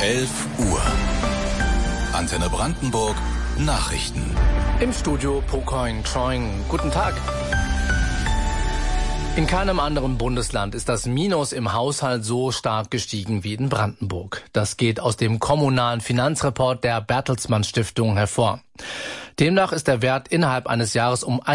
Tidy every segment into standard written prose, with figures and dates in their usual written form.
11 Uhr. Antenne Brandenburg, Nachrichten. Im Studio Pocoin Choing. Guten Tag. In keinem anderen Bundesland ist das Minus im Haushalt so stark gestiegen wie in Brandenburg. Das geht aus dem kommunalen Finanzreport der Bertelsmann Stiftung hervor. Demnach ist der Wert innerhalb eines Jahres um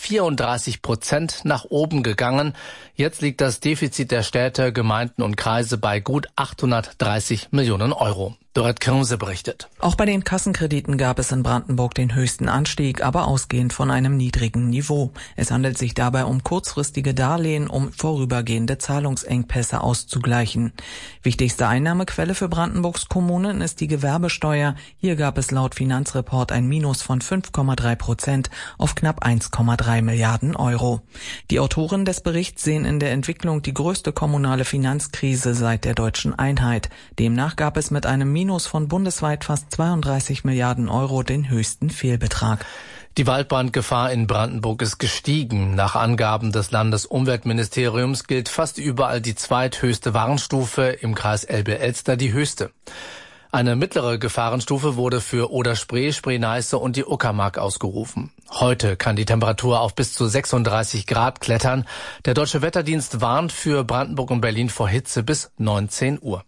134% nach oben gegangen. Jetzt liegt das Defizit der Städte, Gemeinden und Kreise bei gut 830 Millionen Euro. Dorette Kirmse berichtet. Auch bei den Kassenkrediten gab es in Brandenburg den höchsten Anstieg, aber ausgehend von einem niedrigen Niveau. Es handelt sich dabei um kurzfristige Darlehen, um vorübergehende Zahlungsengpässe auszugleichen. Wichtigste Einnahmequelle für Brandenburgs Kommunen ist die Gewerbesteuer. Hier gab es laut Finanzreport ein Minus von 5,3% auf knapp 1,3 Milliarden Euro. Die Autoren des Berichts sehen in der Entwicklung die größte kommunale Finanzkrise seit der deutschen Einheit. Demnach gab es mit einem Minus von bundesweit fast 32 Milliarden Euro den höchsten Fehlbetrag. Die Waldbrandgefahr in Brandenburg ist gestiegen. Nach Angaben des Landesumweltministeriums gilt fast überall die zweithöchste Warnstufe, im Kreis Elbe-Elster die höchste. Eine mittlere Gefahrenstufe wurde für Oder-Spree, Spree-Neiße und die Uckermark ausgerufen. Heute kann die Temperatur auf bis zu 36 Grad klettern. Der Deutsche Wetterdienst warnt für Brandenburg und Berlin vor Hitze bis 19 Uhr.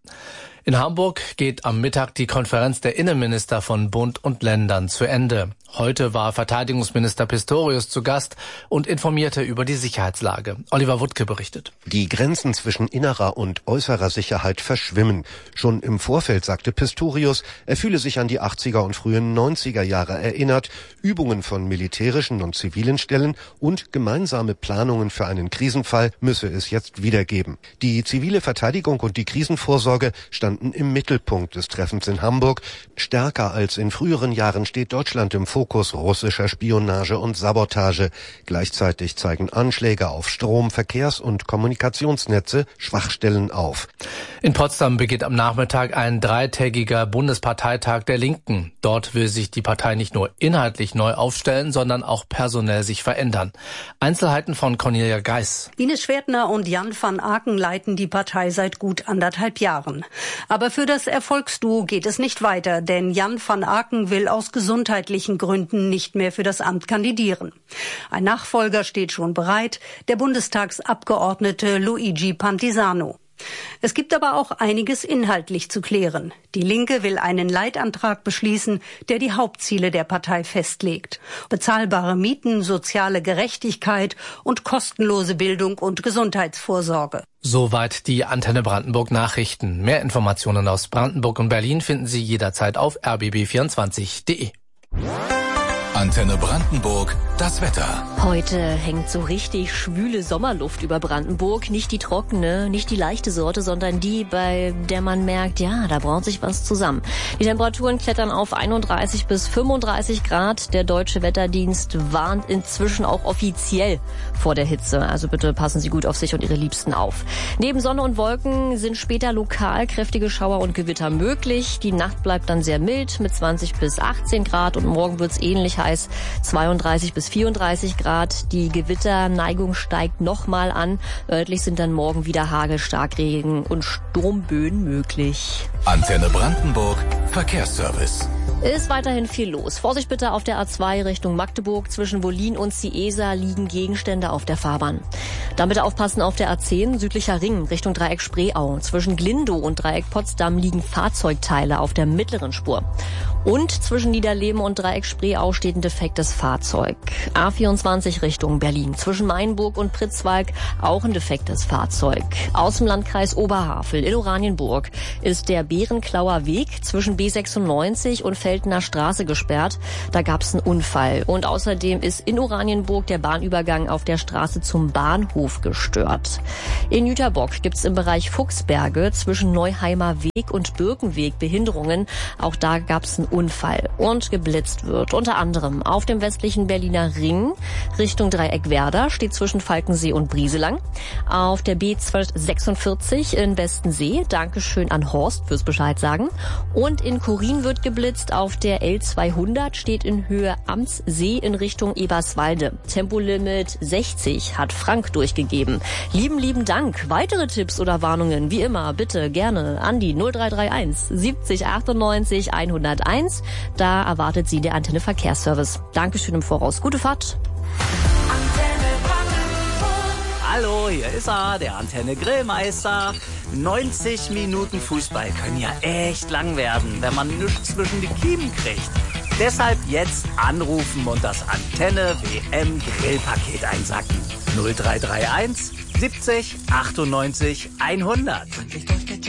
In Hamburg geht am Mittag die Konferenz der Innenminister von Bund und Ländern zu Ende. Heute war Verteidigungsminister Pistorius zu Gast und informierte über die Sicherheitslage. Oliver Wuttke berichtet. Die Grenzen zwischen innerer und äußerer Sicherheit verschwimmen. Schon im Vorfeld sagte Pistorius, er fühle sich an die 80er und frühen 90er Jahre erinnert, Übungen von militärischen und zivilen Stellen und gemeinsame Planungen für einen Krisenfall müsse es jetzt wieder geben. Die zivile Verteidigung und die Krisenvorsorge standen im Mittelpunkt des Treffens in Hamburg. Stärker als in früheren Jahren steht Deutschland im Fokus russischer Spionage und Sabotage. Gleichzeitig zeigen Anschläge auf Strom-, Verkehrs- und Kommunikationsnetze Schwachstellen auf. In Potsdam beginnt am Nachmittag ein dreitägiger Bundesparteitag der Linken. Dort will sich die Partei nicht nur inhaltlich neu aufstellen, sondern auch personell sich verändern. Einzelheiten von Cornelia Geis. Ines Schwertner und Jan van Aken leiten die Partei seit gut 1,5 Jahren. Aber für das Erfolgsduo geht es nicht weiter, denn Jan van Aken will aus gesundheitlichen Gründen nicht mehr für das Amt kandidieren. Ein Nachfolger steht schon bereit, der Bundestagsabgeordnete Luigi Pantisano. Es gibt aber auch einiges inhaltlich zu klären. Die Linke will einen Leitantrag beschließen, der die Hauptziele der Partei festlegt. Bezahlbare Mieten, soziale Gerechtigkeit und kostenlose Bildung und Gesundheitsvorsorge. Soweit die Antenne Brandenburg Nachrichten. Mehr Informationen aus Brandenburg und Berlin finden Sie jederzeit auf rbb24.de. Antenne Brandenburg, das Wetter. Heute hängt so richtig schwüle Sommerluft über Brandenburg. Nicht die trockene, nicht die leichte Sorte, sondern die, bei der man merkt, ja, da braut sich was zusammen. Die Temperaturen klettern auf 31 bis 35 Grad. Der Deutsche Wetterdienst warnt inzwischen auch offiziell vor der Hitze. Also bitte passen Sie gut auf sich und Ihre Liebsten auf. Neben Sonne und Wolken sind später lokal kräftige Schauer und Gewitter möglich. Die Nacht bleibt dann sehr mild mit 20 bis 18 Grad und morgen wird's ähnlich heiß. 32 bis 34 Grad. Die Gewitterneigung steigt nochmal an. Örtlich sind dann morgen wieder Hagel, Starkregen und Sturmböen möglich. Antenne Brandenburg, Verkehrsservice. Ist weiterhin viel los. Vorsicht bitte auf der A2 Richtung Magdeburg. Zwischen Wollin und Ciesa liegen Gegenstände auf der Fahrbahn. Dann bitte aufpassen auf der A10 südlicher Ring Richtung Dreieck Spreeau. Zwischen Glindow und Dreieck Potsdam liegen Fahrzeugteile auf der mittleren Spur. Und zwischen Niederleben und Dreieck Spreeau steht ein defektes Fahrzeug. A24 Richtung Berlin. Zwischen Mainburg und Pritzwalk auch ein defektes Fahrzeug. Aus dem Landkreis Oberhavel in Oranienburg ist der Bärenklauer Weg zwischen B96 und Feldner Straße gesperrt. Da gab's einen Unfall. Und außerdem ist in Oranienburg der Bahnübergang auf der Straße zum Bahnhof gestört. In Jüterbock gibt's im Bereich Fuchsberge zwischen Neuheimer Weg und Birkenweg Behinderungen. Auch da gab's einen Unfall. Und geblitzt wird unter anderem auf dem westlichen Berliner Ring Richtung Dreieck Werder, steht zwischen Falkensee und Brieselang. Auf der B1246 in Westensee, Dankeschön an Horst fürs Bescheid sagen. Und in Korin wird geblitzt auf der L200 steht in Höhe Amtssee in Richtung Eberswalde. Tempolimit 60 hat Frank durchgegeben. Lieben Dank. Weitere Tipps oder Warnungen, wie immer, bitte gerne an die 0331 70 98 101. Da erwartet Sie der Antenne Verkehrsservice. Dankeschön im Voraus. Gute Fahrt. Hallo, hier ist er, der Antenne Grillmeister. 90 Minuten Fußball können ja echt lang werden, wenn man nichts zwischen die Kiemen kriegt. Deshalb jetzt anrufen und das Antenne WM Grillpaket einsacken. 0331 70 98 100.